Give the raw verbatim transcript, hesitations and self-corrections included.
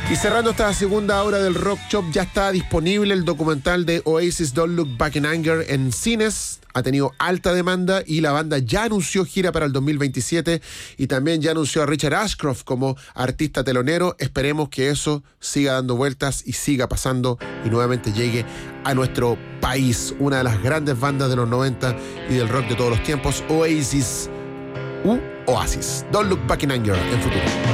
Y cerrando esta segunda hora del Rock Shop, ya está disponible el documental de Oasis Don't Look Back in Anger en cines. Ha tenido alta demanda y la banda ya anunció gira para el dos mil veintisiete y también ya anunció a Richard Ashcroft como artista telonero. Esperemos que eso siga dando vueltas y siga pasando y nuevamente llegue a nuestro país. Una de las grandes bandas de los noventa y del rock de todos los tiempos, Oasis, u Oasis. Don't Look Back in Anger en futuro.